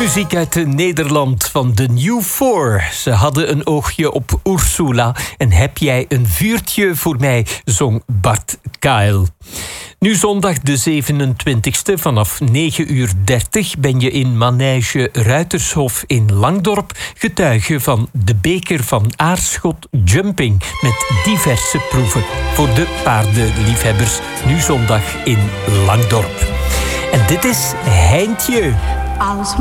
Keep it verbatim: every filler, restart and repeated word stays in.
Muziek uit Nederland van de New Four. Ze hadden een oogje op Ursula. En heb jij een vuurtje voor mij, zong Bart Kael. Nu zondag de zevenentwintigste vanaf negen uur dertig ben je in Manege Ruitershof in Langdorp getuige van de beker van Aarschot Jumping met diverse proeven voor de paardenliefhebbers. Nu zondag in Langdorp. En dit is Heintje. Als